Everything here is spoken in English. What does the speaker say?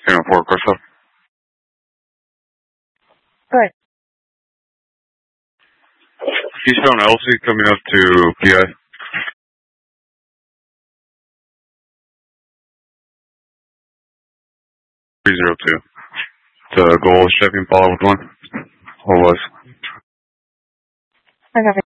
Hang on, 4 Crystal. Good. Eastbound Elsie coming up to PI. 302. The goal is checking follow with 1. Or was. I got it.